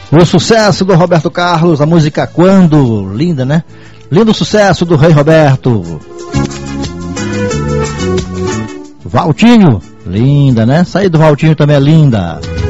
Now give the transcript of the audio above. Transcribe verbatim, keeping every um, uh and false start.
O sucesso do Roberto Carlos, a música Quando, linda, né? Lindo sucesso do Rei Roberto. Valtinho, linda, né? Sair do Valtinho também é linda.